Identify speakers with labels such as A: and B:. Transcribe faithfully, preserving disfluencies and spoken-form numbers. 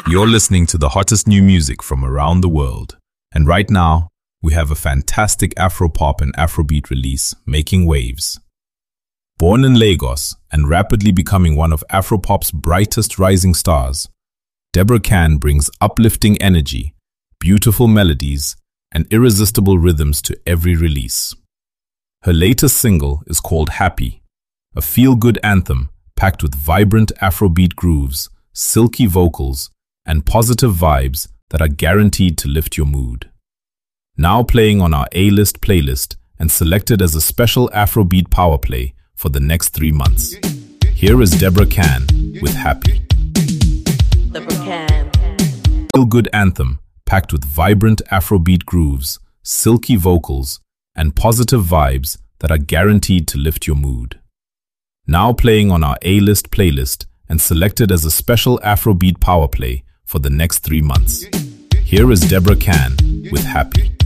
A: You're listening to the hottest new music from around the world. And right now, we have a fantastic Afropop and Afrobeat release making waves. Born in Lagos and rapidly becoming one of Afropop's brightest rising stars, Deborah Can brings uplifting energy, beautiful melodies, and irresistible rhythms to every release. Her latest single is called Happy, a feel-good anthem packed with vibrant Afrobeat grooves, silky vocals, and positive vibes that are guaranteed to lift your mood. Now playing on our A-list playlist and selected as a special Afrobeat power play for the next three months. Here is Deborah Can with Happy.
B: Deborah Can.
A: Feel-good anthem packed with vibrant Afrobeat grooves, silky vocals, and positive vibes that are guaranteed to lift your mood. Now playing on our A-list playlist and selected as a special Afrobeat power play for the next three months. Here is Deborah Can with Happy.